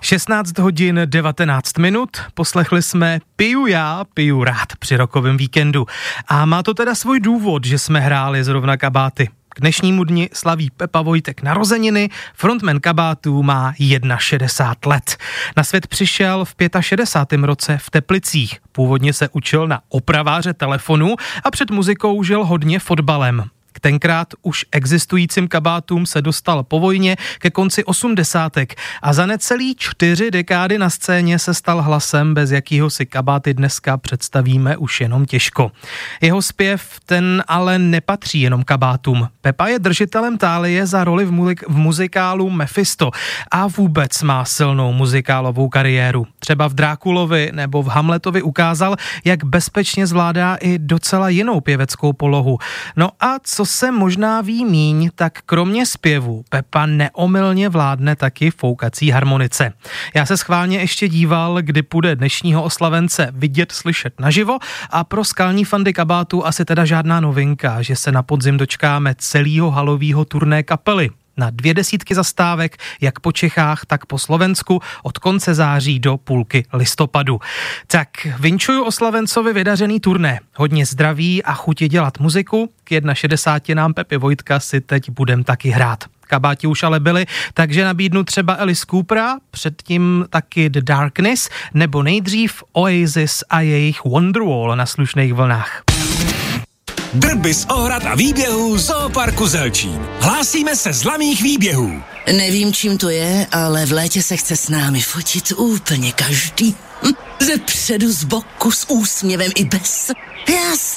16 hodin 19 minut, poslechli jsme Piju já, piju rád při rokovém víkendu. A má to teda svůj důvod, že jsme hráli zrovna Kabáty. K dnešnímu dni slaví Pepa Vojtek narozeniny, frontman Kabátů má 61 let. Na svět přišel v 65. roce v Teplicích. Původně se učil na opraváře telefonu a před muzikou žil hodně fotbalem. K tenkrát už existujícím Kabátům se dostal po vojně ke konci 80. a za necelý 4 dekády na scéně se stal hlasem, bez jakýho si Kabáty dneska představíme už jenom těžko. Jeho zpěv ten ale nepatří jenom Kabátům. Pepa je držitelem tálie za roli v muzikálu Mephisto a vůbec má silnou muzikálovou kariéru. Třeba v Drákulovi nebo v Hamletovi ukázal, jak bezpečně zvládá i docela jinou pěveckou polohu. No a co se možná ví míň, tak kromě zpěvu Pepa neomylně vládne taky foukací harmonice. Já se schválně ještě díval, kdy půjde dnešního oslavence vidět, slyšet naživo a pro skalní fandy Kabátů asi teda žádná novinka, že se na podzim dočkáme celého halového turné kapely. Na 200 zastávek, jak po Čechách, tak po Slovensku od konce září do půlky listopadu. Tak vinčuju oslavencovi vydařený turné. Hodně zdraví a chuti dělat muziku. K 61 Pepy Vojtka si teď budem taky hrát. Kabáti už ale byli, takže nabídnu třeba Alice Coopera, předtím taky The Darkness, nebo nejdřív Oasis a jejich Wonderwall na slušných vlnách. Drby z ohrad a výběhů Zooparku Zelčín. Hlásíme se z laných výběhů. Nevím, čím to je, ale v létě se chce s námi fotit úplně každý. Ze předu, z boku, s úsměvem i bez. Jasně.